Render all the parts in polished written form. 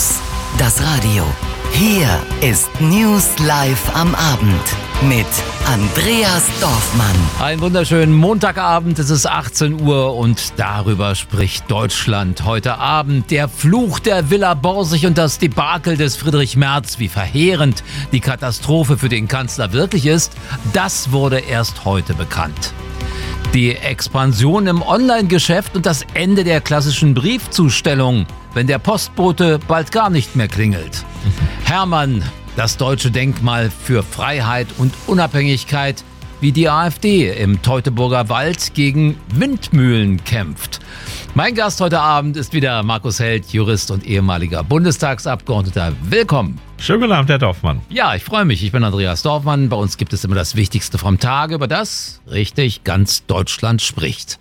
News. Das Radio. Hier ist News live am Abend mit Andreas Dorfmann. Einen wunderschönen Montagabend, es ist 18 Uhr und darüber spricht Deutschland heute Abend. Der Fluch der Villa Borsig und das Debakel des Friedrich Merz, wie verheerend die Katastrophe für den Kanzler wirklich ist, das wurde erst heute bekannt. Die Expansion im Online-Geschäft und das Ende der klassischen Briefzustellung, wenn der Postbote bald gar nicht mehr klingelt. Hermann, das deutsche Denkmal für Freiheit und Unabhängigkeit, wie die AfD im Teutoburger Wald gegen Windmühlen kämpft. Mein Gast heute Abend ist wieder Markus Held, Jurist und ehemaliger Bundestagsabgeordneter. Willkommen. Schönen guten Abend, Herr Dorfmann. Ja, ich freue mich. Ich bin Andreas Dorfmann. Bei uns gibt es immer das Wichtigste vom Tage, über das, richtig, ganz Deutschland spricht.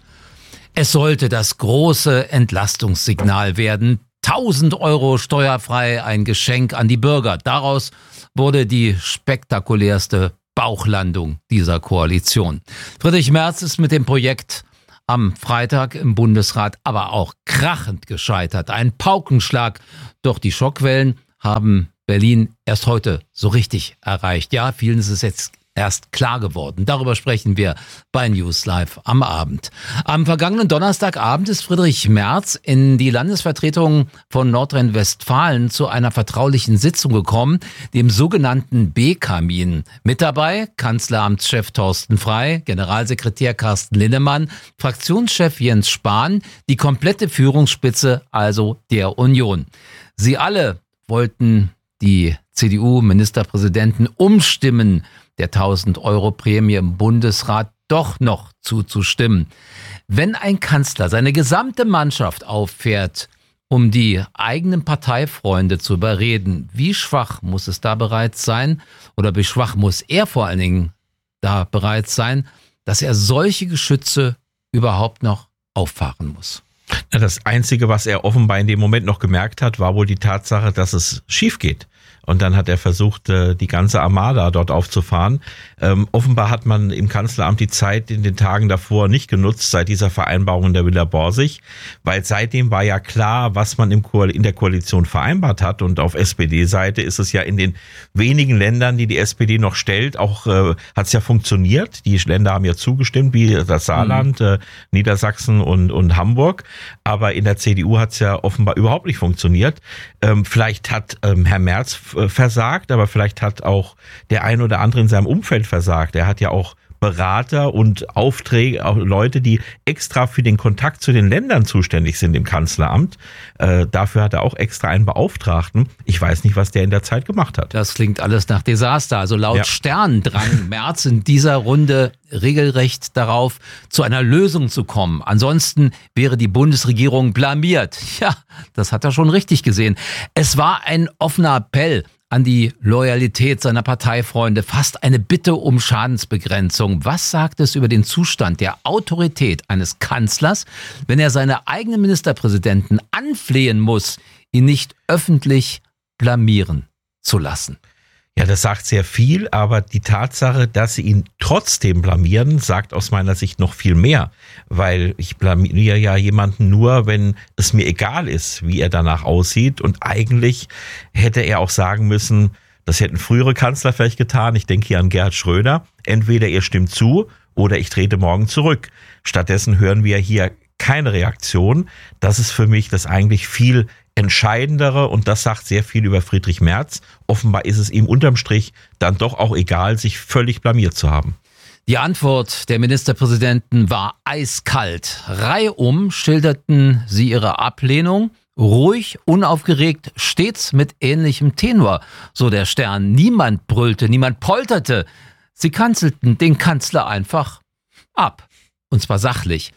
Es sollte das große Entlastungssignal werden. 1.000 Euro steuerfrei, ein Geschenk an die Bürger. Daraus wurde die spektakulärste Bauchlandung dieser Koalition. Friedrich Merz ist mit dem Projekt am Freitag im Bundesrat aber auch krachend gescheitert. Ein Paukenschlag, doch die Schockwellen haben Berlin erst heute so richtig erreicht. Ja, vielen ist es jetzt erst klar geworden. Darüber sprechen wir bei News Live am Abend. Am vergangenen Donnerstagabend ist Friedrich Merz in die Landesvertretung von Nordrhein-Westfalen zu einer vertraulichen Sitzung gekommen, dem sogenannten B-Kamin. Mit dabei Kanzleramtschef Thorsten Frey, Generalsekretär Carsten Linnemann, Fraktionschef Jens Spahn, die komplette Führungsspitze, also der Union. Sie alle wollten die CDU-Ministerpräsidenten umstimmen, der 1.000 Euro Prämie im Bundesrat doch noch zuzustimmen. Wenn ein Kanzler seine gesamte Mannschaft auffährt, um die eigenen Parteifreunde zu überreden, wie schwach muss es da bereits sein, oder wie schwach muss er vor allen Dingen da bereits sein, dass er solche Geschütze überhaupt noch auffahren muss? Das Einzige, was er offenbar in dem Moment noch gemerkt hat, war wohl die Tatsache, dass es schief geht. Und dann hat er versucht, die ganze Armada dort aufzufahren. Offenbar hat man im Kanzleramt die Zeit in den Tagen davor nicht genutzt, seit dieser Vereinbarung in der Villa Borsig, weil seitdem war ja klar, was man in der Koalition vereinbart hat. Und auf SPD-Seite ist es ja in den wenigen Ländern, die SPD noch stellt, auch hat es ja funktioniert. Die Länder haben ja zugestimmt, wie das Saarland, Niedersachsen und Hamburg. Aber in der CDU hat es ja offenbar überhaupt nicht funktioniert. Vielleicht hat Herr Merz versagt, aber vielleicht hat auch der ein oder andere in seinem Umfeld versagt. Er hat ja auch Berater und Aufträge, auch Leute, die extra für den Kontakt zu den Ländern zuständig sind im Kanzleramt. Dafür hat er auch extra einen Beauftragten. Ich weiß nicht, was der in der Zeit gemacht hat. Das klingt alles nach Desaster. Also laut Stern drang Merz in dieser Runde regelrecht darauf, zu einer Lösung zu kommen. Ansonsten wäre die Bundesregierung blamiert. Ja, das hat er schon richtig gesehen. Es war ein offener Appell an die Loyalität seiner Parteifreunde, fast eine Bitte um Schadensbegrenzung. Was sagt es über den Zustand der Autorität eines Kanzlers, wenn er seine eigenen Ministerpräsidenten anflehen muss, ihn nicht öffentlich blamieren zu lassen? Ja, das sagt sehr viel, aber die Tatsache, dass sie ihn trotzdem blamieren, sagt aus meiner Sicht noch viel mehr. Weil ich blamiere ja jemanden nur, wenn es mir egal ist, wie er danach aussieht. Und eigentlich hätte er auch sagen müssen, das hätten frühere Kanzler vielleicht getan. Ich denke hier an Gerhard Schröder. Entweder ihr stimmt zu oder ich trete morgen zurück. Stattdessen hören wir hier keine Reaktion. Das ist für mich das eigentlich viel Entscheidendere und das sagt sehr viel über Friedrich Merz. Offenbar ist es ihm unterm Strich dann doch auch egal, sich völlig blamiert zu haben. Die Antwort der Ministerpräsidenten war eiskalt. Reihum schilderten sie ihre Ablehnung. Ruhig, unaufgeregt, stets mit ähnlichem Tenor. So der Stern. Niemand brüllte, niemand polterte. Sie kanzelten den Kanzler einfach ab. Und zwar sachlich.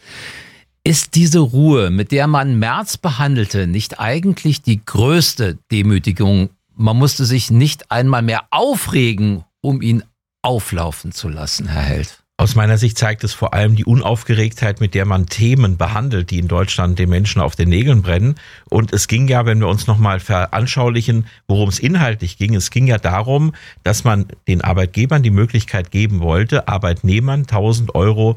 Ist diese Ruhe, mit der man Merz behandelte, nicht eigentlich die größte Demütigung? Man musste sich nicht einmal mehr aufregen, um ihn auflaufen zu lassen, Herr Held. Aus meiner Sicht zeigt es vor allem die Unaufgeregtheit, mit der man Themen behandelt, die in Deutschland den Menschen auf den Nägeln brennen. Und es ging ja, wenn wir uns nochmal veranschaulichen, worum es inhaltlich ging, es ging ja darum, dass man den Arbeitgebern die Möglichkeit geben wollte, Arbeitnehmern 1.000 Euro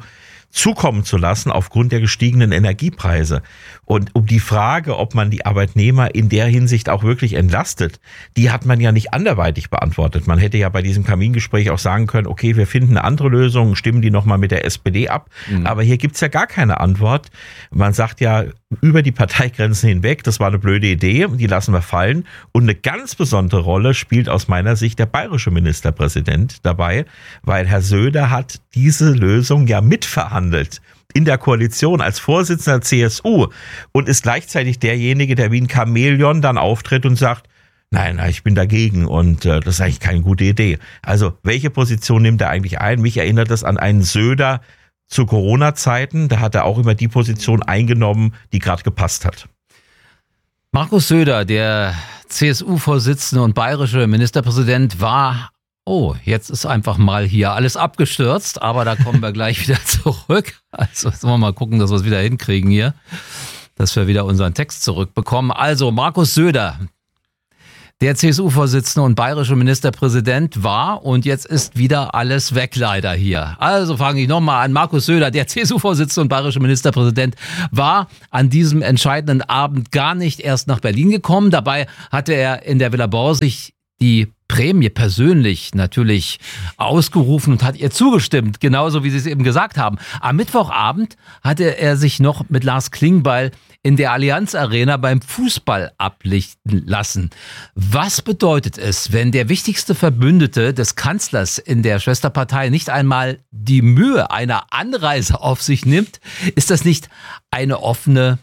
zukommen zu lassen aufgrund der gestiegenen Energiepreise. Und um die Frage, ob man die Arbeitnehmer in der Hinsicht auch wirklich entlastet, die hat man ja nicht anderweitig beantwortet. Man hätte ja bei diesem Kamingespräch auch sagen können, okay, wir finden eine andere Lösung, stimmen die nochmal mit der SPD ab. Aber hier gibt's ja gar keine Antwort. Man sagt ja über die Parteigrenzen hinweg, das war eine blöde Idee, die lassen wir fallen. Und eine ganz besondere Rolle spielt aus meiner Sicht der bayerische Ministerpräsident dabei, weil Herr Söder hat diese Lösung ja mitverhandelt in der Koalition als Vorsitzender der CSU und ist gleichzeitig derjenige, der wie ein Chamäleon dann auftritt und sagt, nein, ich bin dagegen und das ist eigentlich keine gute Idee. Also welche Position nimmt er eigentlich ein? Mich erinnert das an einen Söder zu Corona-Zeiten. Da hat er auch immer die Position eingenommen, die gerade gepasst hat. Markus Söder, der CSU-Vorsitzende und bayerische Ministerpräsident, war, jetzt ist einfach mal hier alles abgestürzt, aber da kommen wir gleich wieder zurück. Also jetzt wollen wir mal gucken, dass wir es wieder hinkriegen hier, dass wir wieder unseren Text zurückbekommen. Also Markus Söder, der CSU-Vorsitzende und bayerische Ministerpräsident war und jetzt ist wieder alles weg leider hier. Also fange ich nochmal an. Markus Söder, der CSU-Vorsitzende und bayerische Ministerpräsident, war an diesem entscheidenden Abend gar nicht erst nach Berlin gekommen. Dabei hatte er in der Villa Borsig die Prämie persönlich natürlich ausgerufen und hat ihr zugestimmt, genauso wie Sie es eben gesagt haben. Am Mittwochabend hatte er sich noch mit Lars Klingbeil in der Allianz Arena beim Fußball ablichten lassen. Was bedeutet es, wenn der wichtigste Verbündete des Kanzlers in der Schwesterpartei nicht einmal die Mühe einer Anreise auf sich nimmt? Ist das nicht eine offene,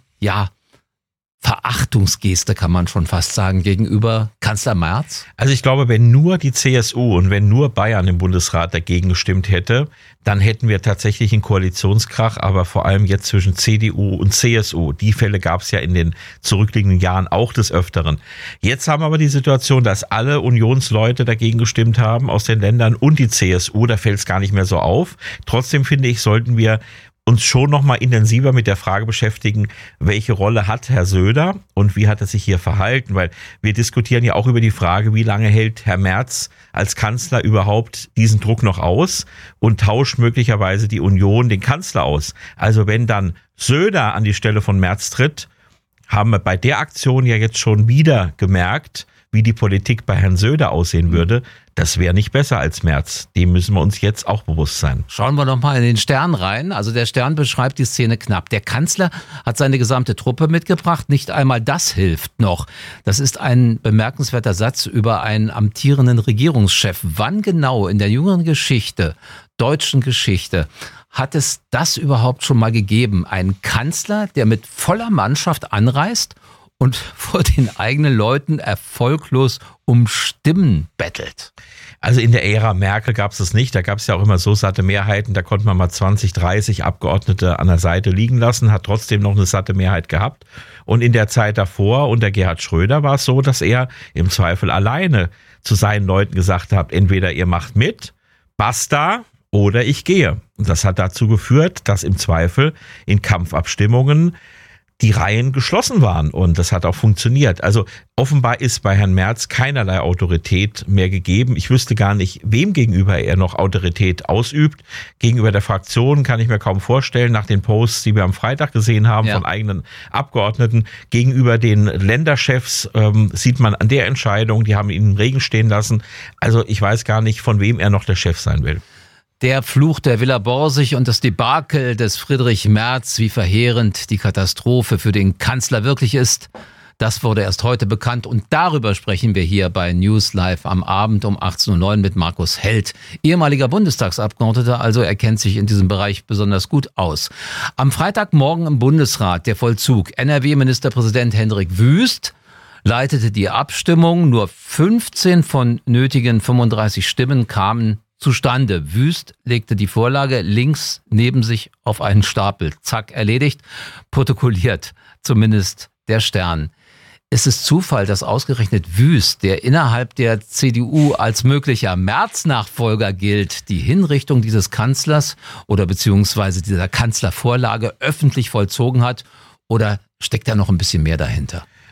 Verachtungsgeste, kann man schon fast sagen, gegenüber Kanzler Merz? Also ich glaube, wenn nur die CSU und wenn nur Bayern im Bundesrat dagegen gestimmt hätte, dann hätten wir tatsächlich einen Koalitionskrach, aber vor allem jetzt zwischen CDU und CSU. Die Fälle gab es ja in den zurückliegenden Jahren auch des Öfteren. Jetzt haben wir aber die Situation, dass alle Unionsleute dagegen gestimmt haben aus den Ländern und die CSU, da fällt es gar nicht mehr so auf. Trotzdem finde ich, sollten wir uns schon noch mal intensiver mit der Frage beschäftigen, welche Rolle hat Herr Söder und wie hat er sich hier verhalten, weil wir diskutieren ja auch über die Frage, wie lange hält Herr Merz als Kanzler überhaupt diesen Druck noch aus und tauscht möglicherweise die Union den Kanzler aus. Also wenn dann Söder an die Stelle von Merz tritt, haben wir bei der Aktion ja jetzt schon wieder gemerkt, wie die Politik bei Herrn Söder aussehen würde. Das wäre nicht besser als Merz. Dem müssen wir uns jetzt auch bewusst sein. Schauen wir doch mal in den Stern rein. Also der Stern beschreibt die Szene knapp. Der Kanzler hat seine gesamte Truppe mitgebracht. Nicht einmal das hilft noch. Das ist ein bemerkenswerter Satz über einen amtierenden Regierungschef. Wann genau in der jüngeren Geschichte, deutschen Geschichte, hat es das überhaupt schon mal gegeben? Ein Kanzler, der mit voller Mannschaft anreist und vor den eigenen Leuten erfolglos um Stimmen bettelt? Also in der Ära Merkel gab es das nicht. Da gab es ja auch immer so satte Mehrheiten. Da konnte man mal 20, 30 Abgeordnete an der Seite liegen lassen, hat trotzdem noch eine satte Mehrheit gehabt. Und in der Zeit davor unter Gerhard Schröder war es so, dass er im Zweifel alleine zu seinen Leuten gesagt hat, entweder ihr macht mit, basta, oder ich gehe. Und das hat dazu geführt, dass im Zweifel in Kampfabstimmungen die Reihen geschlossen waren und das hat auch funktioniert. Also offenbar ist bei Herrn Merz keinerlei Autorität mehr gegeben. Ich wüsste gar nicht, wem gegenüber er noch Autorität ausübt. Gegenüber der Fraktion kann ich mir kaum vorstellen, nach den Posts, die wir am Freitag gesehen haben von eigenen Abgeordneten. Gegenüber den Länderchefs sieht man an der Entscheidung, die haben ihn im Regen stehen lassen. Also ich weiß gar nicht, von wem er noch der Chef sein will. Der Fluch der Villa Borsig und das Debakel des Friedrich Merz, wie verheerend die Katastrophe für den Kanzler wirklich ist, das wurde erst heute bekannt und darüber sprechen wir hier bei News Live am Abend um 18:09 Uhr mit Markus Held, ehemaliger Bundestagsabgeordneter, also er kennt sich in diesem Bereich besonders gut aus. Am Freitagmorgen im Bundesrat der Vollzug. NRW-Ministerpräsident Hendrik Wüst leitete die Abstimmung. Nur 15 von nötigen 35 Stimmen kamen zustande. Wüst legte die Vorlage links neben sich auf einen Stapel. Zack, erledigt, protokolliert, zumindest der Stern. Ist es Zufall, dass ausgerechnet Wüst, der innerhalb der CDU als möglicher Merz-Nachfolger gilt, die Hinrichtung dieses Kanzlers oder beziehungsweise dieser Kanzlervorlage öffentlich vollzogen hat? Oder steckt da noch ein bisschen mehr dahinter?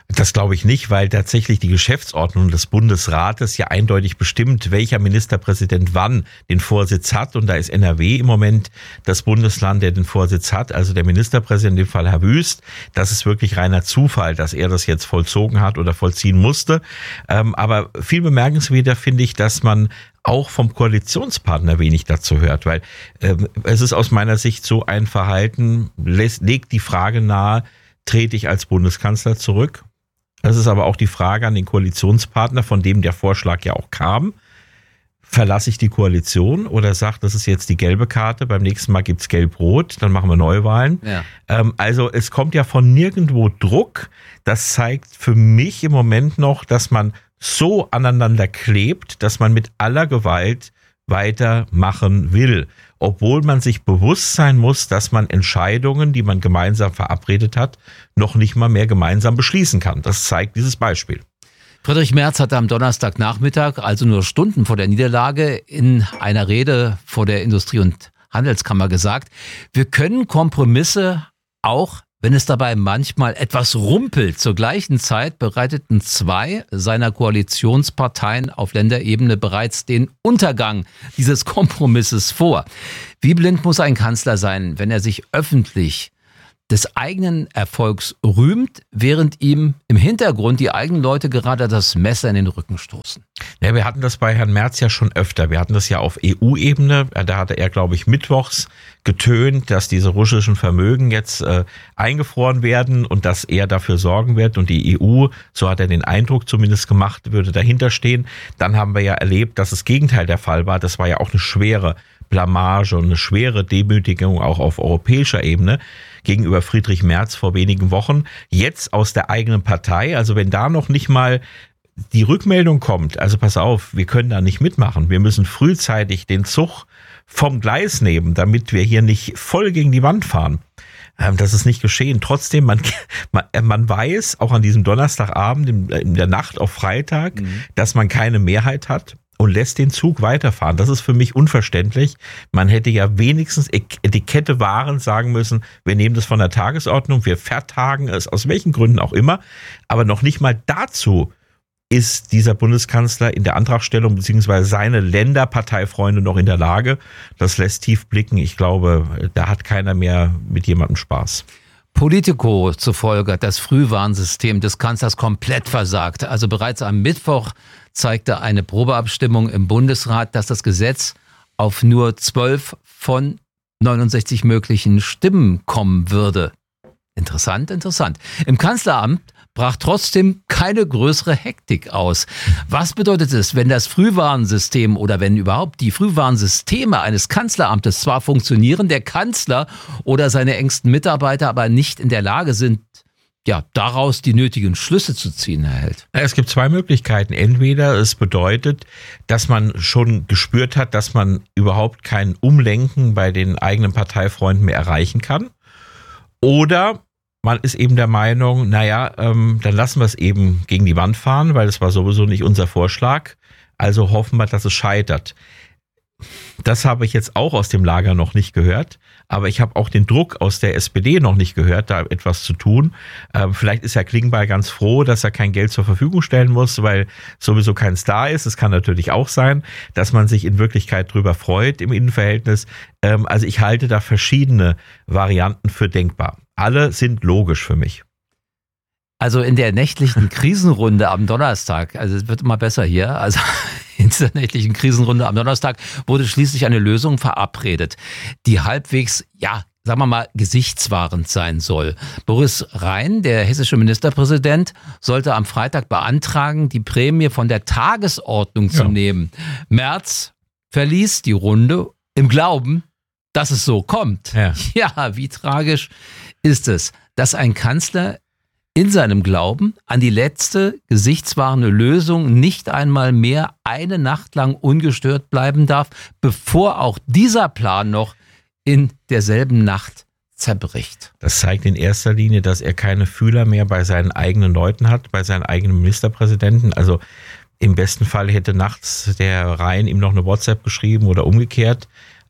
Das glaube ich nicht, weil tatsächlich die Geschäftsordnung des Bundesrates ja eindeutig bestimmt, welcher Ministerpräsident wann den Vorsitz hat. Und da ist NRW im Moment das Bundesland, der den Vorsitz hat. Also der Ministerpräsident, in dem Fall Herr Wüst. Das ist wirklich reiner Zufall, dass er das jetzt vollzogen hat oder vollziehen musste. Aber viel bemerkenswerter finde ich, dass man auch vom Koalitionspartner wenig dazu hört, weil es ist aus meiner Sicht so ein Verhalten, legt die Frage nahe, trete ich als Bundeskanzler zurück? Das ist aber auch die Frage an den Koalitionspartner, von dem der Vorschlag ja auch kam. Verlasse ich die Koalition oder sagt, das ist jetzt die gelbe Karte, beim nächsten Mal gibt's gelb-rot, dann machen wir Neuwahlen. Ja. Also es kommt ja von nirgendwo Druck. Das zeigt für mich im Moment noch, dass man so aneinander klebt, dass man mit aller Gewalt weitermachen will, obwohl man sich bewusst sein muss, dass man Entscheidungen, die man gemeinsam verabredet hat, noch nicht mal mehr gemeinsam beschließen kann. Das zeigt dieses Beispiel. Friedrich Merz hatte am Donnerstagnachmittag, also nur Stunden vor der Niederlage, in einer Rede vor der Industrie- und Handelskammer gesagt, wir können Kompromisse auch, wenn es dabei manchmal etwas rumpelt. Zur gleichen Zeit bereiteten 2 seiner Koalitionsparteien auf Länderebene bereits den Untergang dieses Kompromisses vor. Wie blind muss ein Kanzler sein, wenn er sich öffentlich des eigenen Erfolgs rühmt, während ihm im Hintergrund die eigenen Leute gerade das Messer in den Rücken stoßen? Ja, wir hatten das bei Herrn Merz ja schon öfter. Wir hatten das ja auf EU-Ebene. Da hatte er, glaube ich, mittwochs getönt, dass diese russischen Vermögen jetzt eingefroren werden und dass er dafür sorgen wird. Und die EU, so hat er den Eindruck zumindest gemacht, würde dahinter stehen. Dann haben wir ja erlebt, dass das Gegenteil der Fall war. Das war ja auch eine schwere Blamage und eine schwere Demütigung auch auf europäischer Ebene gegenüber Friedrich Merz vor wenigen Wochen. Jetzt aus der eigenen Partei, also wenn da noch nicht mal die Rückmeldung kommt, also pass auf, wir können da nicht mitmachen, wir müssen frühzeitig den Zug vom Gleis nehmen, damit wir hier nicht voll gegen die Wand fahren. Das ist nicht geschehen. Trotzdem, man weiß, auch an diesem Donnerstagabend, in der Nacht auf Freitag, dass man keine Mehrheit hat und lässt den Zug weiterfahren. Das ist für mich unverständlich. Man hätte ja wenigstens Etikette wahren sagen müssen, wir nehmen das von der Tagesordnung, wir vertagen es, aus welchen Gründen auch immer. Aber noch nicht mal dazu ist dieser Bundeskanzler in der Antragstellung beziehungsweise seine Länderparteifreunde noch in der Lage. Das lässt tief blicken. Ich glaube, da hat keiner mehr mit jemandem Spaß. Politico zufolge hat das Frühwarnsystem des Kanzlers komplett versagt. Also bereits am Mittwoch zeigte eine Probeabstimmung im Bundesrat, dass das Gesetz auf nur 12 von 69 möglichen Stimmen kommen würde. Interessant, interessant. Im Kanzleramt brach trotzdem keine größere Hektik aus. Was bedeutet es, wenn das Frühwarnsystem oder wenn überhaupt die Frühwarnsysteme eines Kanzleramtes zwar funktionieren, der Kanzler oder seine engsten Mitarbeiter aber nicht in der Lage sind, ja, daraus die nötigen Schlüsse zu ziehen, Herr Held? Es gibt 2 Möglichkeiten. Entweder es bedeutet, dass man schon gespürt hat, dass man überhaupt kein Umlenken bei den eigenen Parteifreunden mehr erreichen kann. Oder man ist eben der Meinung, dann lassen wir es eben gegen die Wand fahren, weil es war sowieso nicht unser Vorschlag. Also hoffen wir, dass es scheitert. Das habe ich jetzt auch aus dem Lager noch nicht gehört. Aber ich habe auch den Druck aus der SPD noch nicht gehört, da etwas zu tun. Vielleicht ist Herr Klingbeil ganz froh, dass er kein Geld zur Verfügung stellen muss, weil sowieso kein Star ist. Es kann natürlich auch sein, dass man sich in Wirklichkeit drüber freut im Innenverhältnis. Also ich halte da verschiedene Varianten für denkbar. Alle sind logisch für mich. Also in der nächtlichen Krisenrunde am Donnerstag, also es wird immer besser hier, also in dieser nächtlichen Krisenrunde am Donnerstag wurde schließlich eine Lösung verabredet, die halbwegs, sagen wir mal, gesichtswahrend sein soll. Boris Rhein, der hessische Ministerpräsident, sollte am Freitag beantragen, die Prämie von der Tagesordnung zu nehmen. Merz verließ die Runde im Glauben, dass es so kommt. Ja, wie tragisch ist es, dass ein Kanzler in seinem Glauben an die letzte gesichtswahrende Lösung nicht einmal mehr eine Nacht lang ungestört bleiben darf, bevor auch dieser Plan noch in derselben Nacht zerbricht. Das zeigt in erster Linie, dass er keine Fühler mehr bei seinen eigenen Leuten hat, bei seinen eigenen Ministerpräsidenten. Also im besten Fall hätte nachts der Rhein ihm noch eine WhatsApp geschrieben oder umgekehrt.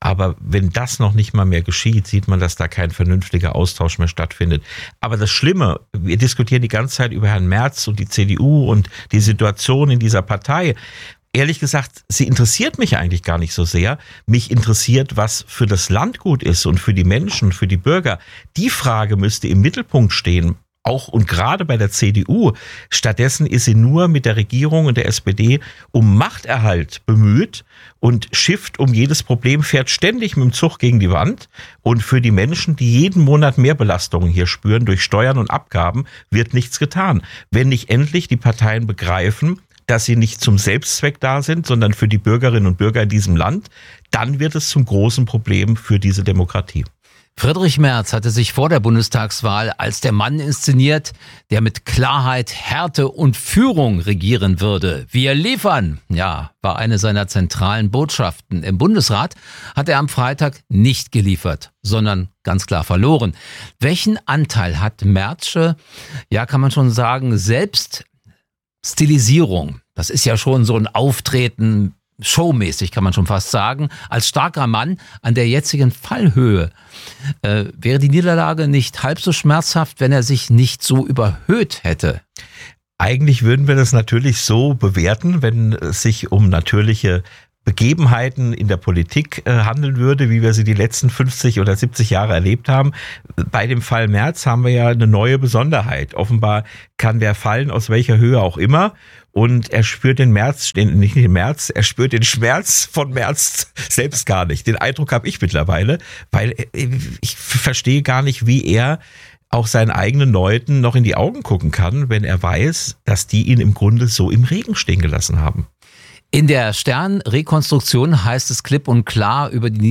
Aber wenn das noch nicht mal mehr geschieht, sieht man, dass da kein vernünftiger Austausch mehr stattfindet. Aber das Schlimme, wir diskutieren die ganze Zeit über Herrn Merz und die CDU und die Situation in dieser Partei. Ehrlich gesagt, sie interessiert mich eigentlich gar nicht so sehr. Mich interessiert, was für das Land gut ist und für die Menschen, für die Bürger. Die Frage müsste im Mittelpunkt stehen. Auch und gerade bei der CDU. Stattdessen ist sie nur mit der Regierung und der SPD um Machterhalt bemüht und schifft um jedes Problem, fährt ständig mit dem Zug gegen die Wand. Und für die Menschen, die jeden Monat mehr Belastungen hier spüren durch Steuern und Abgaben, wird nichts getan. Wenn nicht endlich die Parteien begreifen, dass sie nicht zum Selbstzweck da sind, sondern für die Bürgerinnen und Bürger in diesem Land, dann wird es zum großen Problem für diese Demokratie. Friedrich Merz hatte sich vor der Bundestagswahl als der Mann inszeniert, der mit Klarheit, Härte und Führung regieren würde. Wir liefern, ja, war eine seiner zentralen Botschaften. Im Bundesrat hat er am Freitag nicht geliefert, sondern ganz klar verloren. Welchen Anteil hat Merzsche, ja, kann man schon sagen, Selbststilisierung? Das ist ja schon so ein Auftreten, showmäßig kann man schon fast sagen, als starker Mann an der jetzigen Fallhöhe. Wäre die Niederlage nicht halb so schmerzhaft, wenn er sich nicht so überhöht hätte? Eigentlich würden wir das natürlich so bewerten, wenn es sich um natürliche Begebenheiten in der Politik handeln würde, wie wir sie die letzten 50 oder 70 Jahre erlebt haben. Bei dem Fall Merz haben wir ja eine neue Besonderheit. Offenbar kann der fallen, aus welcher Höhe auch immer. Und er spürt er spürt den Schmerz von Merz selbst gar nicht. Den Eindruck habe ich mittlerweile, weil ich verstehe gar nicht, wie er auch seinen eigenen Leuten noch in die Augen gucken kann, wenn er weiß, dass die ihn im Grunde so im Regen stehen gelassen haben. In der Stern-Rekonstruktion heißt es klipp und klar über die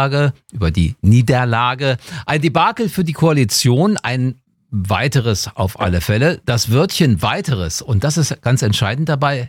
Niederlage, ein Debakel für die Koalition, ein weiteres auf alle Fälle. Das Wörtchen weiteres, und das ist ganz entscheidend dabei,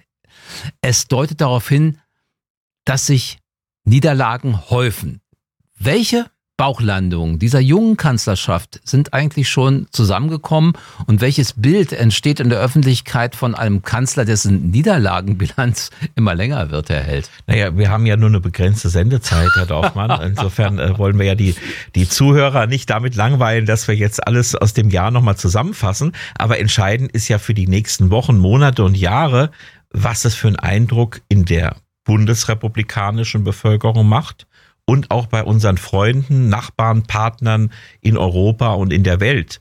es deutet darauf hin, dass sich Niederlagen häufen. Welche Bauchlandungen dieser jungen Kanzlerschaft sind eigentlich schon zusammengekommen und welches Bild entsteht in der Öffentlichkeit von einem Kanzler, dessen Niederlagenbilanz immer länger wird, Herr Held? Naja, wir haben ja nur eine begrenzte Sendezeit, Herr Dorfmann. Insofern wollen wir ja die Zuhörer nicht damit langweilen, dass wir jetzt alles aus dem Jahr nochmal zusammenfassen. Aber entscheidend ist ja für die nächsten Wochen, Monate und Jahre, was es für einen Eindruck in der bundesrepublikanischen Bevölkerung macht. Und auch bei unseren Freunden, Nachbarn, Partnern in Europa und in der Welt.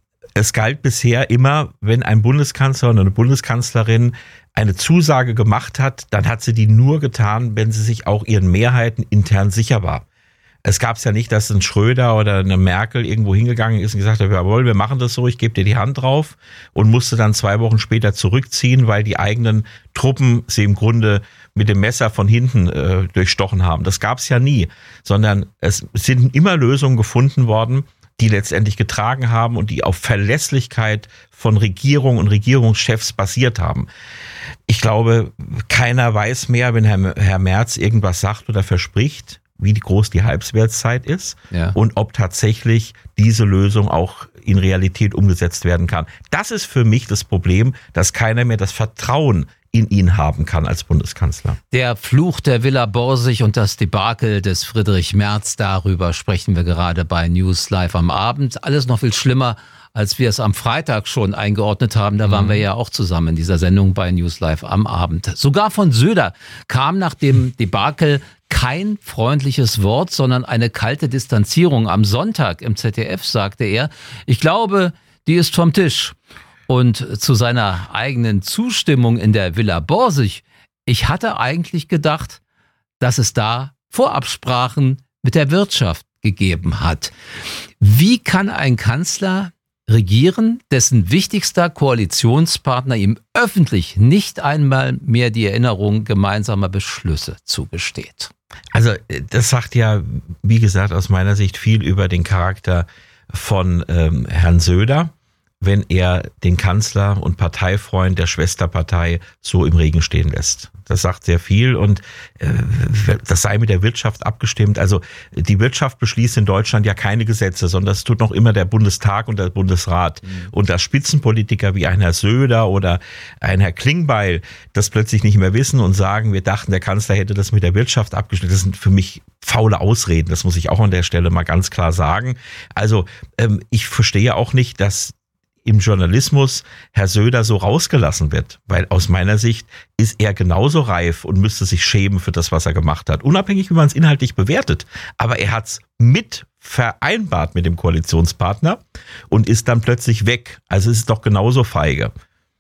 Es galt bisher immer, wenn ein Bundeskanzler oder eine Bundeskanzlerin eine Zusage gemacht hat, dann hat sie die nur getan, wenn sie sich auch ihren Mehrheiten intern sicher war. Es gab es ja nicht, dass ein Schröder oder eine Merkel irgendwo hingegangen ist und gesagt hat, jawohl, wir machen das so, ich gebe dir die Hand drauf, und musste dann 2 Wochen später zurückziehen, weil die eigenen Truppen sie im Grunde mit dem Messer von hinten durchstochen haben. Das gab es ja nie, sondern es sind immer Lösungen gefunden worden, die letztendlich getragen haben und die auf Verlässlichkeit von Regierung und Regierungschefs basiert haben. Ich glaube, keiner weiß mehr, wenn Herr Merz irgendwas sagt oder verspricht, wie groß die Halbwertszeit ist, ja, und ob tatsächlich diese Lösung auch in Realität umgesetzt werden kann. Das ist für mich das Problem, dass keiner mehr das Vertrauen in ihn haben kann als Bundeskanzler. Der Fluch der Villa Borsig und das Debakel des Friedrich Merz, darüber sprechen wir gerade bei News Live am Abend. Alles noch viel schlimmer, als wir es am Freitag schon eingeordnet haben. Da waren wir ja auch zusammen in dieser Sendung bei News Live am Abend. Sogar von Söder kam nach dem Debakel kein freundliches Wort, sondern eine kalte Distanzierung. Am Sonntag im ZDF sagte er, ich glaube, die ist vom Tisch. Und zu seiner eigenen Zustimmung in der Villa Borsig, ich hatte eigentlich gedacht, dass es da Vorabsprachen mit der Wirtschaft gegeben hat. Wie kann ein Kanzler regieren, dessen wichtigster Koalitionspartner ihm öffentlich nicht einmal mehr die Erinnerung gemeinsamer Beschlüsse zugesteht? Also das sagt ja, wie gesagt, aus meiner Sicht viel über den Charakter von Herrn Söder, wenn er den Kanzler und Parteifreund der Schwesterpartei so im Regen stehen lässt. Das sagt sehr viel und das sei mit der Wirtschaft abgestimmt. Also die Wirtschaft beschließt in Deutschland ja keine Gesetze, sondern das tut noch immer der Bundestag und der Bundesrat. Und dass Spitzenpolitiker wie ein Herr Söder oder ein Herr Klingbeil das plötzlich nicht mehr wissen und sagen, wir dachten, der Kanzler hätte das mit der Wirtschaft abgestimmt, das sind für mich faule Ausreden. Das muss ich auch an der Stelle mal ganz klar sagen. Also ich verstehe auch nicht, dass im Journalismus Herr Söder so rausgelassen wird, weil aus meiner Sicht ist er genauso reif und müsste sich schämen für das, was er gemacht hat, unabhängig, wie man es inhaltlich bewertet. Aber er hat es mit vereinbart mit dem Koalitionspartner und ist dann plötzlich weg. Also es ist doch genauso feige.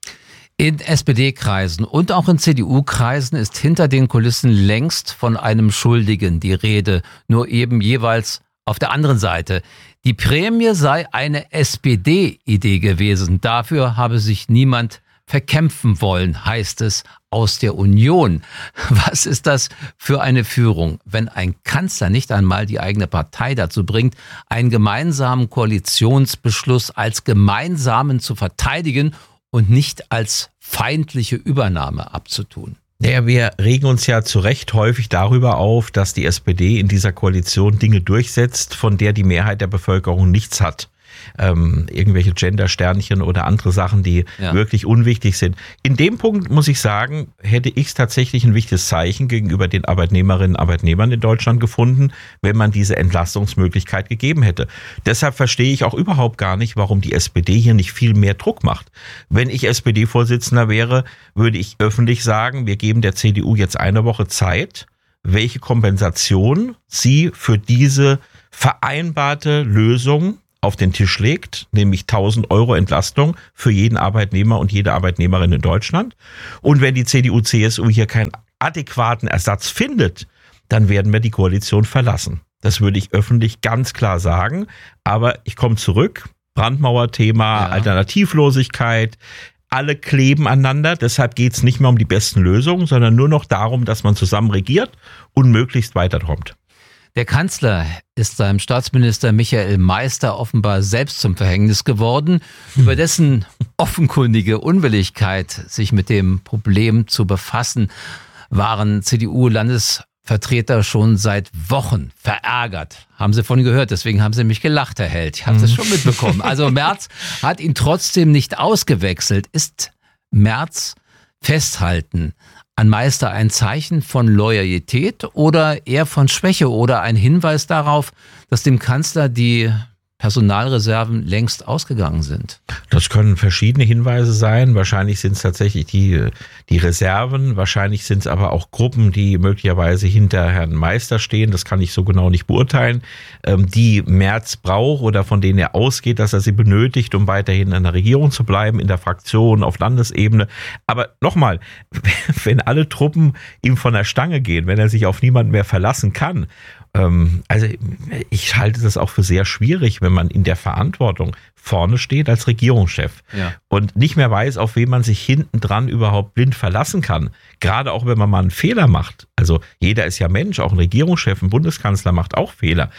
In SPD-Kreisen und auch in CDU-Kreisen ist hinter den Kulissen längst von einem Schuldigen die Rede, nur eben jeweils auf der anderen Seite. Die Prämie sei eine SPD-Idee gewesen. Dafür habe sich niemand verkämpfen wollen, heißt es aus der Union. Was ist das für eine Führung, wenn ein Kanzler nicht einmal die eigene Partei dazu bringt, einen gemeinsamen Koalitionsbeschluss als gemeinsamen zu verteidigen und nicht als feindliche Übernahme abzutun? Naja, wir regen uns ja zu Recht häufig darüber auf, dass die SPD in dieser Koalition Dinge durchsetzt, von der die Mehrheit der Bevölkerung nichts hat. Irgendwelche Gender-Sternchen oder andere Sachen, die wirklich unwichtig sind. In dem Punkt, muss ich sagen, hätte ich es tatsächlich ein wichtiges Zeichen gegenüber den Arbeitnehmerinnen und Arbeitnehmern in Deutschland gefunden, wenn man diese Entlastungsmöglichkeit gegeben hätte. Deshalb verstehe ich auch überhaupt gar nicht, warum die SPD hier nicht viel mehr Druck macht. Wenn ich SPD-Vorsitzender wäre, würde ich öffentlich sagen, wir geben der CDU jetzt eine Woche Zeit, welche Kompensation sie für diese vereinbarte Lösung auf den Tisch legt, nämlich 1.000 Euro Entlastung für jeden Arbeitnehmer und jede Arbeitnehmerin in Deutschland. Und wenn die CDU, CSU hier keinen adäquaten Ersatz findet, dann werden wir die Koalition verlassen. Das würde ich öffentlich ganz klar sagen. Aber ich komme zurück. Brandmauerthema, Alternativlosigkeit. Alle kleben aneinander. Deshalb geht es nicht mehr um die besten Lösungen, sondern nur noch darum, dass man zusammen regiert und möglichst weiterkommt. Der Kanzler ist seinem Staatsminister Michael Meister offenbar selbst zum Verhängnis geworden. Über dessen offenkundige Unwilligkeit, sich mit dem Problem zu befassen, waren CDU-Landesvertreter schon seit Wochen verärgert. Haben Sie von gehört, deswegen haben Sie mich gelacht, Herr Held. Ich habe das schon mitbekommen. Also Merz hat ihn trotzdem nicht ausgewechselt. Ist Merz festhalten an Meister ein Zeichen von Loyalität oder eher von Schwäche oder ein Hinweis darauf, dass dem Kanzler die Personalreserven längst ausgegangen sind? Das können verschiedene Hinweise sein. Wahrscheinlich sind es tatsächlich die Reserven. Wahrscheinlich sind es aber auch Gruppen, die möglicherweise hinter Herrn Meister stehen. Das kann ich so genau nicht beurteilen. Die Merz braucht oder von denen er ausgeht, dass er sie benötigt, um weiterhin in der Regierung zu bleiben, in der Fraktion, auf Landesebene. Aber nochmal, wenn alle Truppen ihm von der Stange gehen, wenn er sich auf niemanden mehr verlassen kann, also ich halte das auch für sehr schwierig, wenn man in der Verantwortung vorne steht als Regierungschef und nicht mehr weiß, auf wen man sich hinten dran überhaupt blind verlassen kann. Gerade auch, wenn man mal einen Fehler macht. Also jeder ist ja Mensch, auch ein Regierungschef, ein Bundeskanzler macht auch Fehler.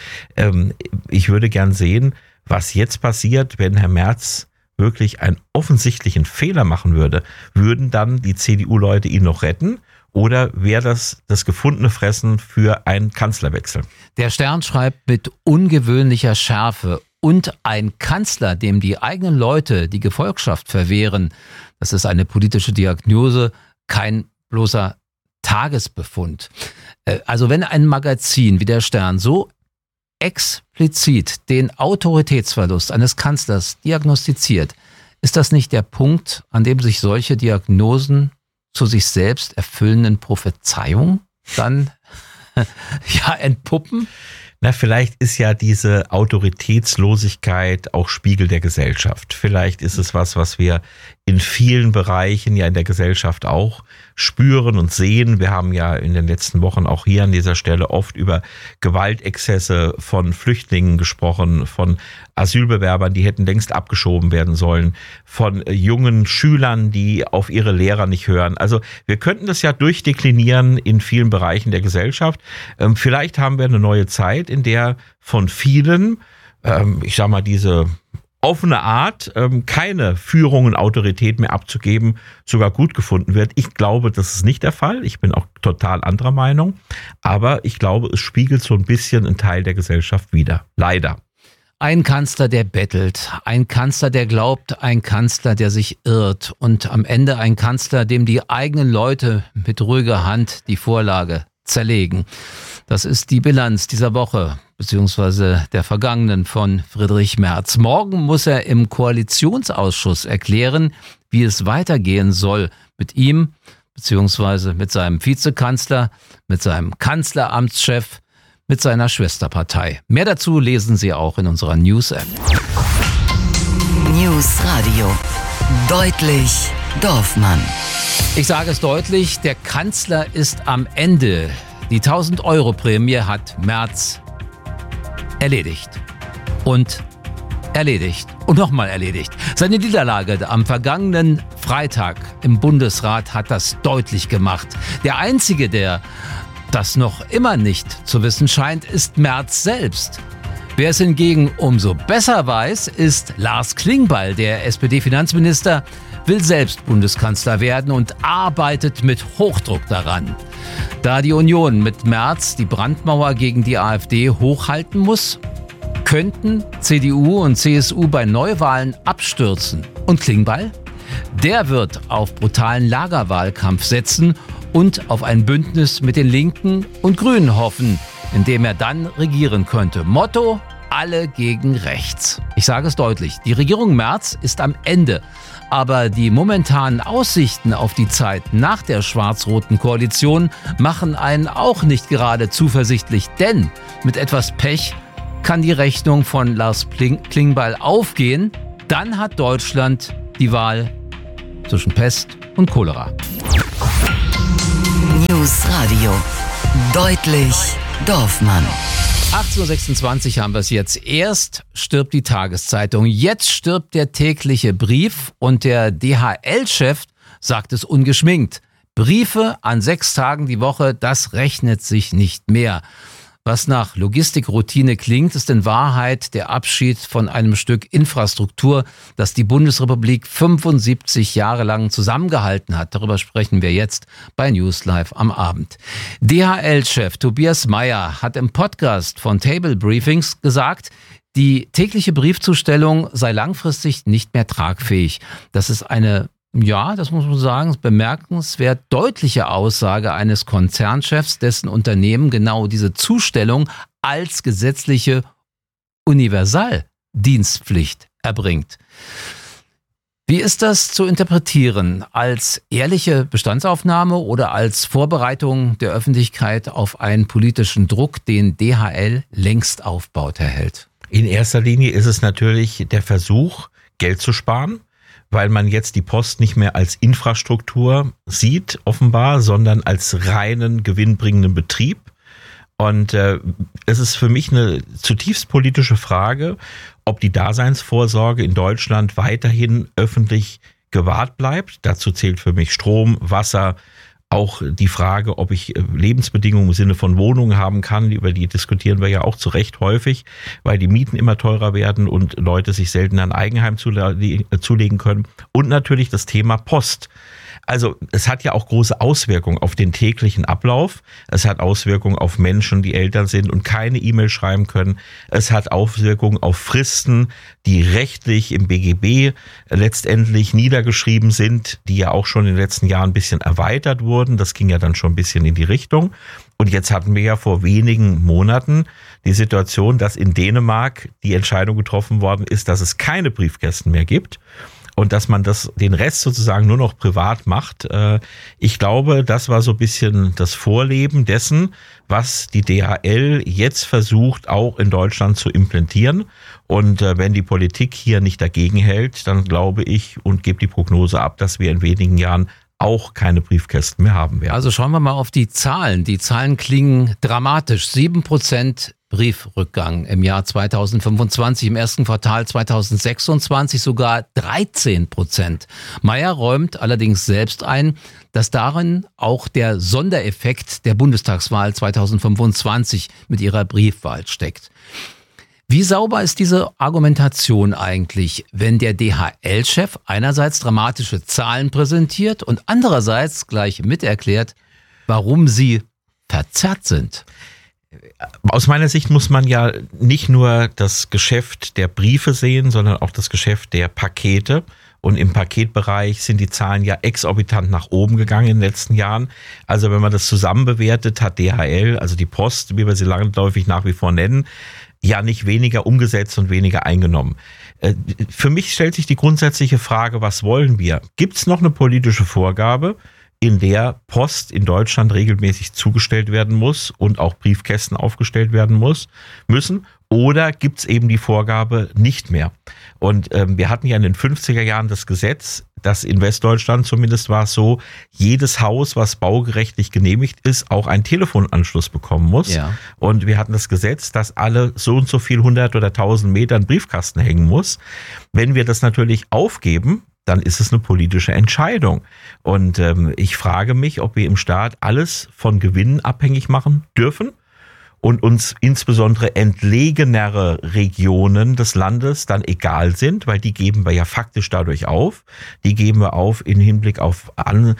Ich würde gern sehen, was jetzt passiert, wenn Herr Merz wirklich einen offensichtlichen Fehler machen würde. Würden dann die CDU-Leute ihn noch retten? Oder wäre das gefundene Fressen für einen Kanzlerwechsel? Der Stern schreibt mit ungewöhnlicher Schärfe: Und ein Kanzler, dem die eigenen Leute die Gefolgschaft verwehren, das ist eine politische Diagnose, kein bloßer Tagesbefund. Also wenn ein Magazin wie der Stern so explizit den Autoritätsverlust eines Kanzlers diagnostiziert, ist das nicht der Punkt, an dem sich solche Diagnosen zu sich selbst erfüllenden Prophezeiungen dann entpuppen? Na, vielleicht ist ja diese Autoritätslosigkeit auch Spiegel der Gesellschaft. Vielleicht ist es was wir in vielen Bereichen ja in der Gesellschaft auch spüren und sehen. Wir haben ja in den letzten Wochen auch hier an dieser Stelle oft über Gewaltexzesse von Flüchtlingen gesprochen, von Asylbewerbern, die hätten längst abgeschoben werden sollen, von jungen Schülern, die auf ihre Lehrer nicht hören. Also wir könnten das ja durchdeklinieren in vielen Bereichen der Gesellschaft. Vielleicht haben wir eine neue Zeit, in der von vielen, ich sag mal, diese offene Art, keine Führung und Autorität mehr abzugeben, sogar gut gefunden wird. Ich glaube, das ist nicht der Fall. Ich bin auch total anderer Meinung. Aber ich glaube, es spiegelt so ein bisschen einen Teil der Gesellschaft wider. Leider. Ein Kanzler, der bettelt, ein Kanzler, der glaubt, ein Kanzler, der sich irrt und am Ende ein Kanzler, dem die eigenen Leute mit ruhiger Hand die Vorlage zerlegen. Das ist die Bilanz dieser Woche beziehungsweise der vergangenen von Friedrich Merz. Morgen muss er im Koalitionsausschuss erklären, wie es weitergehen soll mit ihm beziehungsweise mit seinem Vizekanzler, mit seinem Kanzleramtschef, mit seiner Schwesterpartei. Mehr dazu lesen Sie auch in unserer News-App. News Radio. Deutlich Dorfmann. Ich sage es deutlich, der Kanzler ist am Ende. Die 1000-Euro-Prämie hat Merz erledigt. Und erledigt. Und nochmal erledigt. Seine Niederlage am vergangenen Freitag im Bundesrat hat das deutlich gemacht. Der Einzige, der das noch immer nicht zu wissen scheint, ist Merz selbst. Wer es hingegen umso besser weiß, ist Lars Klingbeil. Der SPD-Finanzminister will selbst Bundeskanzler werden und arbeitet mit Hochdruck daran. Da die Union mit Merz die Brandmauer gegen die AfD hochhalten muss, könnten CDU und CSU bei Neuwahlen abstürzen. Und Klingbeil? Der wird auf brutalen Lagerwahlkampf setzen und auf ein Bündnis mit den Linken und Grünen hoffen, in dem er dann regieren könnte. Motto: alle gegen rechts. Ich sage es deutlich, die Regierung Merz ist am Ende. Aber die momentanen Aussichten auf die Zeit nach der schwarz-roten Koalition machen einen auch nicht gerade zuversichtlich. Denn mit etwas Pech kann die Rechnung von Lars Klingbeil aufgehen. Dann hat Deutschland die Wahl zwischen Pest und Cholera. News Radio. Deutlich Dorfmann. 18.26 Uhr haben wir es jetzt. Erst stirbt die Tageszeitung, jetzt stirbt der tägliche Brief und der DHL-Chef sagt es ungeschminkt. Briefe an 6 Tagen die Woche, das rechnet sich nicht mehr. Was nach Logistikroutine klingt, ist in Wahrheit der Abschied von einem Stück Infrastruktur, das die Bundesrepublik 75 Jahre lang zusammengehalten hat. Darüber sprechen wir jetzt bei News Live am Abend. DHL-Chef Tobias Meyer hat im Podcast von Table Briefings gesagt, die tägliche Briefzustellung sei langfristig nicht mehr tragfähig. Das ist eine, ja, das muss man sagen, bemerkenswert deutliche Aussage eines Konzernchefs, dessen Unternehmen genau diese Zustellung als gesetzliche Universaldienstpflicht erbringt. Wie ist das zu interpretieren? Als ehrliche Bestandsaufnahme oder als Vorbereitung der Öffentlichkeit auf einen politischen Druck, den DHL längst aufbaut, Herr Held? In erster Linie ist es natürlich der Versuch, Geld zu sparen, weil man jetzt die Post nicht mehr als Infrastruktur sieht, offenbar, sondern als reinen gewinnbringenden Betrieb. Und es ist für mich eine zutiefst politische Frage, ob die Daseinsvorsorge in Deutschland weiterhin öffentlich gewahrt bleibt. Dazu zählt für mich Strom, Wasser, auch die Frage, ob ich Lebensbedingungen im Sinne von Wohnungen haben kann, über die diskutieren wir ja auch zu Recht häufig, weil die Mieten immer teurer werden und Leute sich selten ein Eigenheim zulegen können. Und natürlich das Thema Post. Also es hat ja auch große Auswirkungen auf den täglichen Ablauf. Es hat Auswirkungen auf Menschen, die Eltern sind und keine E-Mail schreiben können. Es hat Auswirkungen auf Fristen, die rechtlich im BGB letztendlich niedergeschrieben sind, die ja auch schon in den letzten Jahren ein bisschen erweitert wurden. Das ging ja dann schon ein bisschen in die Richtung. Und jetzt hatten wir ja vor wenigen Monaten die Situation, dass in Dänemark die Entscheidung getroffen worden ist, dass es keine Briefkästen mehr gibt. Und dass man den Rest sozusagen nur noch privat macht. Ich glaube, das war so ein bisschen das Vorleben dessen, was die DHL jetzt versucht, auch in Deutschland zu implementieren. Und wenn die Politik hier nicht dagegen hält, dann glaube ich und gebe die Prognose ab, dass wir in wenigen Jahren auch keine Briefkästen mehr haben werden. Also schauen wir mal auf die Zahlen. Die Zahlen klingen dramatisch. 7% Briefrückgang im Jahr 2025, im ersten Quartal 2026 sogar 13%. Meyer räumt allerdings selbst ein, dass darin auch der Sondereffekt der Bundestagswahl 2025 mit ihrer Briefwahl steckt. Wie sauber ist diese Argumentation eigentlich, wenn der DHL-Chef einerseits dramatische Zahlen präsentiert und andererseits gleich miterklärt, warum sie verzerrt sind? Aus meiner Sicht muss man ja nicht nur das Geschäft der Briefe sehen, sondern auch das Geschäft der Pakete. Und im Paketbereich sind die Zahlen ja exorbitant nach oben gegangen in den letzten Jahren. Also wenn man das zusammen bewertet, hat DHL, also die Post, wie wir sie landläufig nach wie vor nennen, ja nicht weniger umgesetzt und weniger eingenommen. Für mich stellt sich die grundsätzliche Frage, was wollen wir? Gibt es noch eine politische Vorgabe, in der Post in Deutschland regelmäßig zugestellt werden muss und auch Briefkästen aufgestellt werden müssen? Oder gibt es eben die Vorgabe nicht mehr? Und wir hatten ja in den 50er Jahren das Gesetz, dass in Westdeutschland zumindest war es so, jedes Haus, was baugerechtlich genehmigt ist, auch einen Telefonanschluss bekommen muss. Ja. Und wir hatten das Gesetz, dass alle so und so viel 100 oder 1000 Meter einen Briefkasten hängen muss. Wenn wir das natürlich aufgeben, dann ist es eine politische Entscheidung. Und ich frage mich, ob wir im Staat alles von Gewinnen abhängig machen dürfen und uns insbesondere entlegenere Regionen des Landes dann egal sind, weil die geben wir ja faktisch dadurch auf. Die geben wir auf im Hinblick auf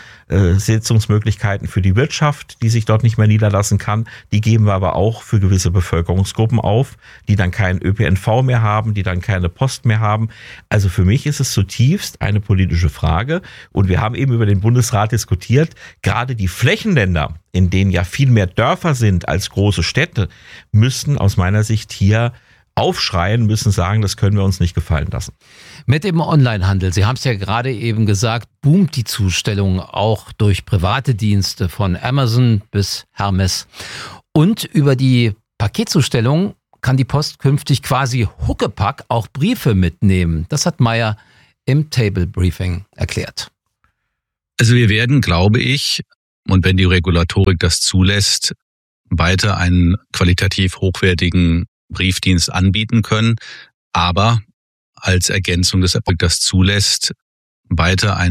Ansetzungsmöglichkeiten für die Wirtschaft, die sich dort nicht mehr niederlassen kann. Die geben wir aber auch für gewisse Bevölkerungsgruppen auf, die dann keinen ÖPNV mehr haben, die dann keine Post mehr haben. Also für mich ist es zutiefst eine politische Frage. Und wir haben eben über den Bundesrat diskutiert, gerade die Flächenländer, in denen ja viel mehr Dörfer sind als große Städte, müssten aus meiner Sicht hier aufschreien, müssen sagen, das können wir uns nicht gefallen lassen. Mit dem Onlinehandel, Sie haben es ja gerade eben gesagt, boomt die Zustellung auch durch private Dienste von Amazon bis Hermes. Und über die Paketzustellung kann die Post künftig quasi Huckepack auch Briefe mitnehmen. Das hat Meyer im Table Briefing erklärt. Also wir werden, glaube ich, und wenn die Regulatorik das zulässt, weiter einen qualitativ hochwertigen Briefdienst anbieten können, aber als Ergänzung des das zulässt, weiter einen